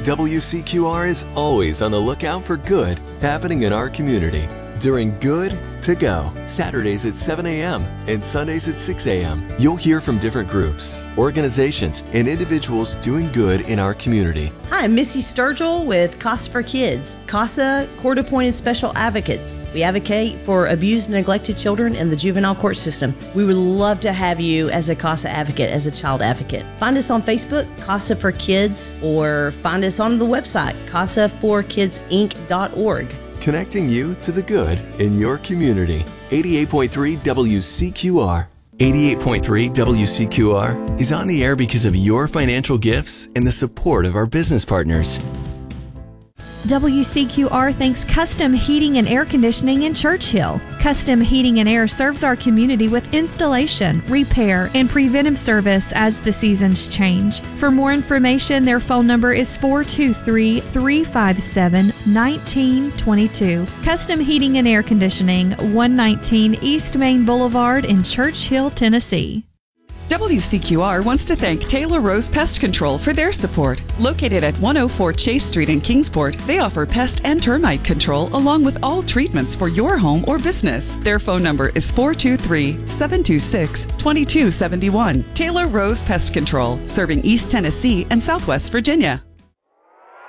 WCQR is always on the lookout for good happening in our community during Good to Go, Saturdays at 7 a.m. and Sundays at 6 a.m. You'll hear from different groups, organizations, and individuals doing good in our community. Hi, I'm Missy Sturgill with CASA for Kids, CASA Court-Appointed Special Advocates. We advocate for abused and neglected children in the juvenile court system. We would love to have you as a CASA advocate, as a child advocate. Find us on Facebook, CASA for Kids, or find us on the website, casaforkidsinc.org. Connecting you to the good in your community. 88.3 WCQR. 88.3 WCQR is on the air because of your financial gifts and the support of our business partners. WCQR thanks Custom Heating and Air Conditioning in Churchill. Custom Heating and Air serves our community with installation, repair, and preventive service as the seasons change. For more information, their phone number is 423-357-1922. Custom Heating and Air Conditioning, 119 East Main Boulevard in Churchill, Tennessee. WCQR wants to thank Taylor Rose Pest Control for their support. Located at 104 Chase Street in Kingsport, they offer pest and termite control along with all treatments for your home or business. Their phone number is 423-726-2271. Taylor Rose Pest Control, serving East Tennessee and Southwest Virginia.